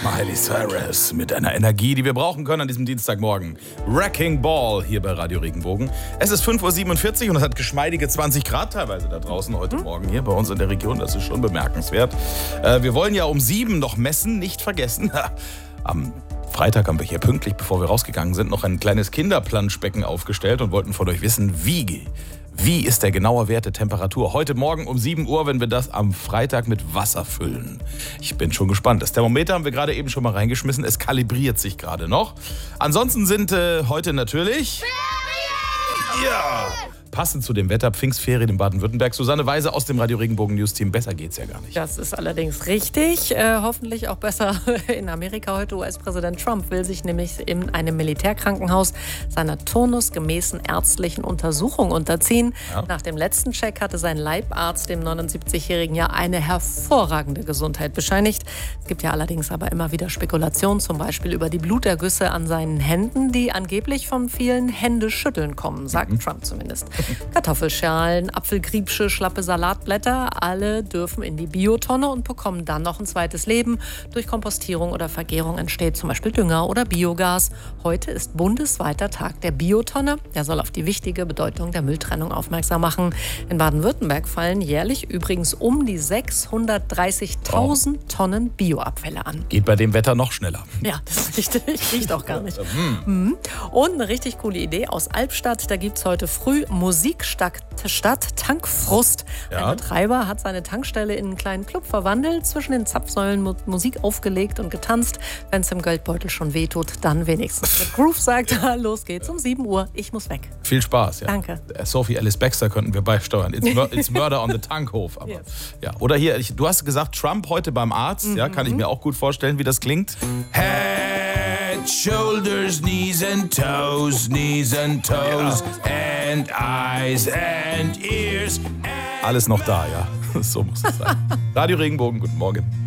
Miley Cyrus mit einer Energie, die wir brauchen können an diesem Dienstagmorgen. Wrecking Ball hier bei Radio Regenbogen. Es ist 5.47 Uhr und es hat geschmeidige 20 Grad teilweise da draußen heute Morgen hier bei uns in der Region. Das ist schon bemerkenswert. Wir wollen ja um 7 noch messen, nicht vergessen. Am Freitag haben wir hier pünktlich, bevor wir rausgegangen sind, noch ein kleines Kinderplanschbecken aufgestellt und wollten von euch wissen, wie ist der genaue Wert der Temperatur heute Morgen um 7 Uhr, wenn wir das am Freitag mit Wasser füllen? Ich bin schon gespannt. Das Thermometer haben wir gerade eben schon mal reingeschmissen. Es kalibriert sich gerade noch. Ansonsten sind heute natürlich... Ja, passend zu dem Wetter, Pfingstferien in Baden-Württemberg. Susanne Weise aus dem Radio Regenbogen News Team. Besser geht's ja gar nicht. Das ist allerdings richtig. Hoffentlich auch besser in Amerika heute. US-Präsident Trump will sich nämlich in einem Militärkrankenhaus seiner turnusgemäßen ärztlichen Untersuchung unterziehen. Ja. Nach dem letzten Check hatte sein Leibarzt dem 79-Jährigen ja eine hervorragende Gesundheit bescheinigt. Es gibt ja allerdings aber immer wieder Spekulationen, zum Beispiel über die Blutergüsse an seinen Händen, die angeblich von vielen Händeschütteln kommen, sagt Trump zumindest. Kartoffelschalen, Apfelgriebsche, schlappe Salatblätter, alle dürfen in die Biotonne und bekommen dann noch ein zweites Leben. Durch Kompostierung oder Vergärung entsteht zum Beispiel Dünger oder Biogas. Heute ist bundesweiter Tag der Biotonne. Der soll auf die wichtige Bedeutung der Mülltrennung aufmerksam machen. In Baden-Württemberg fallen jährlich übrigens um die 630.000 Tonnen Bioabfälle an. Geht bei dem Wetter noch schneller. Ja, das riecht auch gar nicht. Und eine richtig coole Idee aus Albstadt. Da gibt es heute früh Musik statt Tankfrust. Ja. Ein Betreiber hat seine Tankstelle in einen kleinen Club verwandelt, zwischen den Zapfsäulen Musik aufgelegt und getanzt. Wenn es im Geldbeutel schon wehtut, dann wenigstens. Mit Groove sagt er, los geht's um 7 Uhr, ich muss weg. Viel Spaß, ja. Danke. Sophie Alice Baxter könnten wir beisteuern. It's Murder on the Tankhof. Aber, ja. Oder hier, du hast gesagt, Trump heute beim Arzt. Ja, kann ich mir auch gut vorstellen, wie das klingt. Head, shoulders, knees and toes, and eyes and ears. Alles noch da, ja. So muss es sein. Radio Regenbogen, guten Morgen.